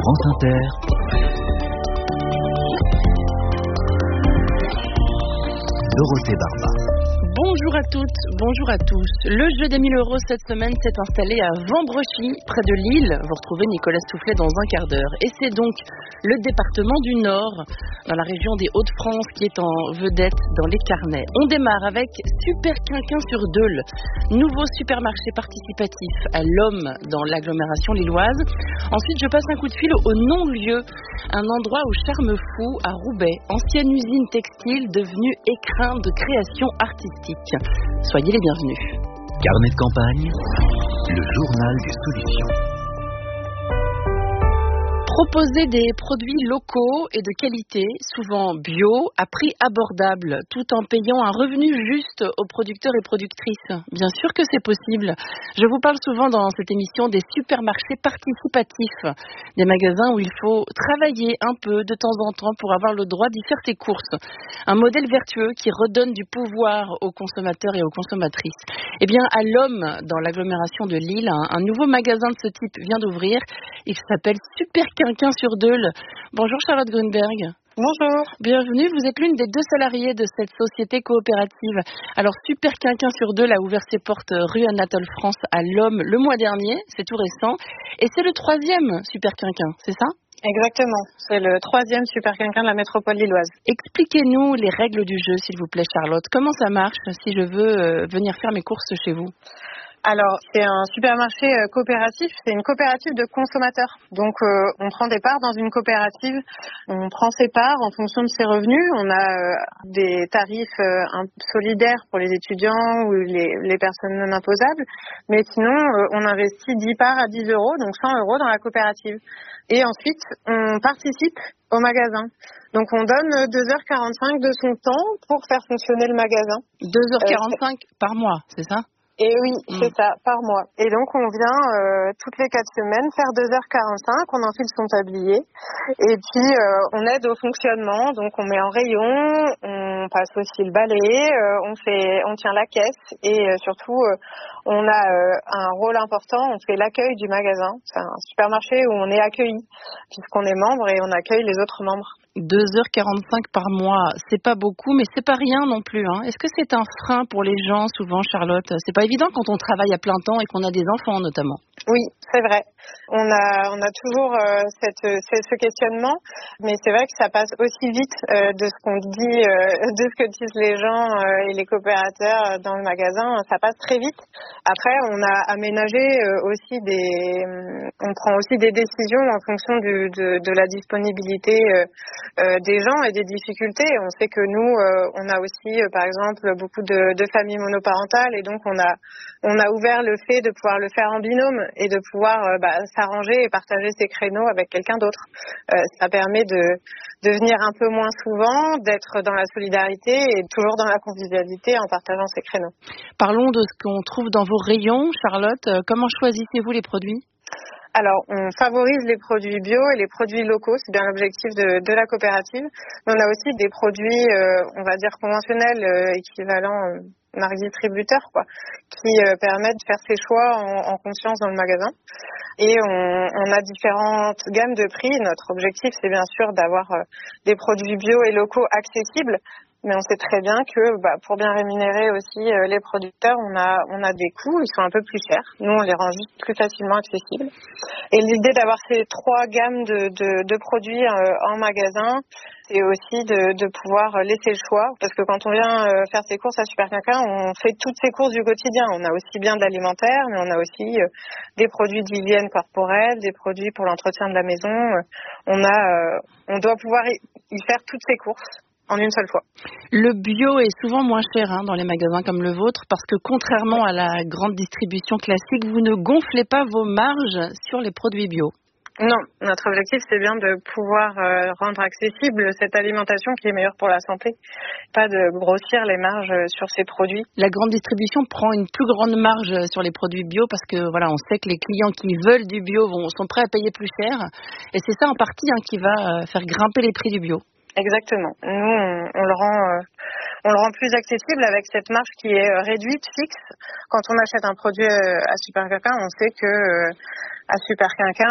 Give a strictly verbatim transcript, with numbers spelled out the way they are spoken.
France Inter. Dorothée Barba. Bonjour à toutes, bonjour à tous. Le jeu des mille euros cette semaine s'est installé à Vambrochy, près de Lille. Vous retrouvez Nicolas Soufflet dans un quart d'heure. Et c'est donc le département du Nord, dans la région des Hauts-de-France, qui est en vedette dans les carnets. On démarre avec Super Quinquin sur Deuil, nouveau supermarché participatif à l'Homme dans l'agglomération lilloise. Ensuite, je passe un coup de fil au non-lieu, un endroit au charme fou à Roubaix, ancienne usine textile devenue écrin de création artistique. Soyez les bienvenus. Carnet de campagne, le journal des solutions. Proposer des produits locaux et de qualité, souvent bio, à prix abordable, tout en payant un revenu juste aux producteurs et productrices. Bien sûr que c'est possible. Je vous parle souvent dans cette émission des supermarchés participatifs, des magasins où il faut travailler un peu de temps en temps pour avoir le droit d'y faire ses courses. Un modèle vertueux qui redonne du pouvoir aux consommateurs et aux consommatrices. Eh bien, à l'Homme, dans l'agglomération de Lille, un, un nouveau magasin de ce type vient d'ouvrir. Il s'appelle Super Quinquin sur Deuil. Bonjour Charlotte Grunberg. Bonjour. Bienvenue, vous êtes l'une des deux salariées de cette société coopérative. Alors Super Quinquin sur Deuil a ouvert ses portes rue Anatole France à l'Homme le mois dernier, c'est tout récent. Et c'est le troisième Super Quinquin, c'est ça ? Exactement, c'est le troisième Super Quinquin de la métropole lilloise. Expliquez-nous les règles du jeu s'il vous plaît Charlotte. Comment ça marche si je veux euh, venir faire mes courses chez vous ? Alors, c'est un supermarché coopératif, c'est une coopérative de consommateurs. Donc, euh, on prend des parts dans une coopérative, on prend ses parts en fonction de ses revenus. On a euh, des tarifs euh, solidaires pour les étudiants ou les, les personnes non imposables. Mais sinon, euh, on investit dix parts à dix euros, donc cent euros dans la coopérative. Et ensuite, on participe au magasin. Donc, on donne deux heures quarante-cinq de son temps pour faire fonctionner le magasin. deux heures quarante-cinq euh, par mois, c'est ça ? Et oui, mmh. c'est ça, par mois. Et donc, on vient euh, toutes les quatre semaines faire deux heures quarante-cinq, on enfile son tablier. Et puis, euh, on aide au fonctionnement. Donc, on met en rayon, on passe aussi le balai, euh, on fait, on tient la caisse. Et euh, surtout, euh, on a euh, un rôle important, on fait l'accueil du magasin. C'est un supermarché où on est accueilli, puisqu'on est membre et on accueille les autres membres. deux heures quarante-cinq par mois, c'est pas beaucoup, mais c'est pas rien non plus. Hein. Est-ce que c'est un frein pour les gens, souvent, Charlotte ? C'est pas évident quand on travaille à plein temps et qu'on a des enfants, notamment. Oui, c'est vrai. On a, on a toujours euh, cette, ce, ce questionnement, mais c'est vrai que ça passe aussi vite euh, de ce qu'on dit, euh, de ce que disent les gens euh, et les coopérateurs dans le magasin. Ça passe très vite. Après, on a aménagé euh, aussi des, on prend aussi des décisions en fonction du, de, de la disponibilité euh, euh, des gens et des difficultés. On sait que nous, euh, on a aussi, euh, par exemple, beaucoup de, de familles monoparentales et donc on a, on a ouvert le fait de pouvoir le faire en binôme et de pouvoir euh, bah, s'arranger et partager ses créneaux avec quelqu'un d'autre. Euh, ça permet de, de venir un peu moins souvent, d'être dans la solidarité et toujours dans la convivialité en partageant ses créneaux. Parlons de ce qu'on trouve dans vos rayons, Charlotte. Comment choisissez-vous les produits ? Alors, on favorise les produits bio et les produits locaux, c'est bien l'objectif de, de la coopérative. Mais on a aussi des produits, euh, on va dire conventionnels, euh, équivalents euh, marque distributeur, quoi, qui euh, permettent de faire ses choix en, en conscience dans le magasin. Et on, on a différentes gammes de prix. Notre objectif, c'est bien sûr d'avoir euh, des produits bio et locaux accessibles. Mais on sait très bien que bah, pour bien rémunérer aussi euh, les producteurs, on a, on a des coûts, ils sont un peu plus chers. Nous, on les rend juste plus facilement accessibles. Et l'idée d'avoir ces trois gammes de, de, de produits euh, en magasin, c'est aussi de, de pouvoir laisser le choix. Parce que quand on vient euh, faire ses courses à Super Quinquin, on fait toutes ses courses du quotidien. On a aussi bien de l'alimentaire, mais on a aussi euh, des produits d'hygiène corporelle, des produits pour l'entretien de la maison. On a, euh, on doit pouvoir y, y faire toutes ses courses en une seule fois. Le bio est souvent moins cher hein, dans les magasins comme le vôtre parce que contrairement à la grande distribution classique, vous ne gonflez pas vos marges sur les produits bio. Non, notre objectif c'est bien de pouvoir euh, rendre accessible cette alimentation qui est meilleure pour la santé, pas de grossir les marges sur ces produits. La grande distribution prend une plus grande marge sur les produits bio parce que voilà, on sait que les clients qui veulent du bio vont, sont prêts à payer plus cher et c'est ça en partie hein, qui va faire grimper les prix du bio. Exactement. Nous, on, on le rend, euh, on le rend plus accessible avec cette marge qui est euh, réduite, fixe. Quand on achète un produit euh, à Super Quinquin, on sait que euh, à Super Quinquin,